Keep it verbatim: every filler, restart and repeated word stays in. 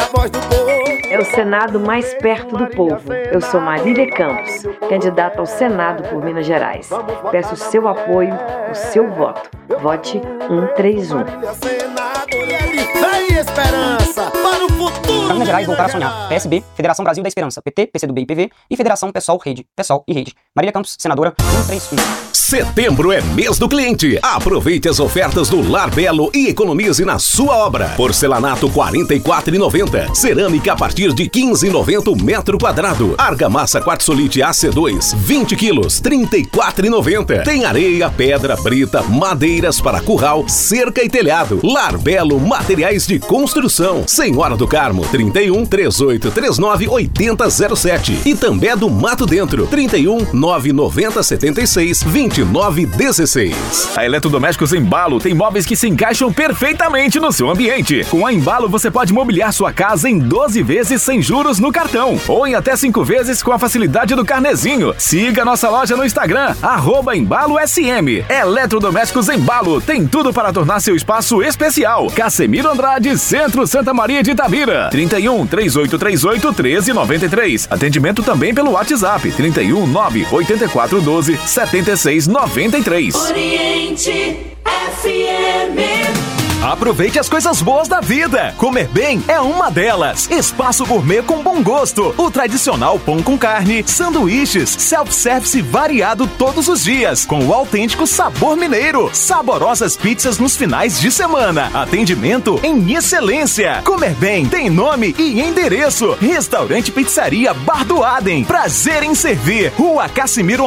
voz do povo. É o Senado mais perto do povo. Eu sou Marília Campos, candidata ao Senado por Minas Gerais. Peço o seu apoio, o seu voto. Vote cento e trinta e um. Vem esperança para o futuro. Para Minas Gerais, voltar a sonhar. P S B, Federação Brasil da Esperança, P T, P C do B e P V e Federação Pessoal Rede, Pessoal e Rede. Marília Campos, senadora cento e trinta e um. Setembro é mês do cliente. Aproveite as ofertas do Lar Belo e economize na sua obra. Porcelanato quarenta e quatro reais e noventa centavos. Cerâmica a partir de quinze reais e noventa centavos o metro quadrado. Argamassa quartzolite A C dois, vinte quilos, trinta e quatro reais e noventa centavos. Tem areia, pedra, brita, madeiras para curral, cerca e telhado. Lar Belo Materiais de Construção. Senhora do Carmo, trinta e um, três oito três nove, oito zero zero sete. E também do Mato Dentro, trinta e um, nove noventa, setenta e seis, vinte e nove dezesseis. A Eletrodomésticos Embalo tem móveis que se encaixam perfeitamente no seu ambiente. Com a Embalo você pode mobiliar sua casa em doze vezes sem juros no cartão ou em até cinco vezes com a facilidade do carnezinho. Siga nossa loja no Instagram, arroba Embalo S M. Eletrodomésticos Embalo tem tudo para tornar seu espaço especial. Casemiro Andrade, Centro Santa Maria de Itabira. trinta e um, três oito três oito, treze noventa e três. Atendimento também pelo WhatsApp. trinta e um, nove oito quatro, doze, setenta e seis noventa e três. Oriente F M. Aproveite as coisas boas da vida. Comer bem é uma delas. Espaço gourmet com bom gosto. O tradicional pão com carne, sanduíches, self-service variado todos os dias, com o autêntico sabor mineiro. Saborosas pizzas nos finais de semana. Atendimento em excelência. Comer bem tem nome e endereço. Restaurante Pizzaria Bar do Adem. Prazer em servir. Rua Casimiro